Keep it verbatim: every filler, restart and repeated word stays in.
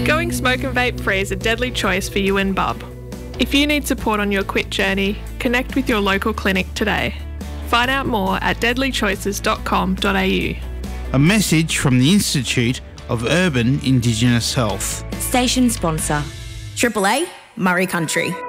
Going smoke and vape free is a deadly choice for you and Bub. If you need support on your quit journey, connect with your local clinic today. Find out more at deadly choices dot com dot a u. A message from the Institute of Urban Indigenous Health. Station sponsor, Triple A, Murray Country.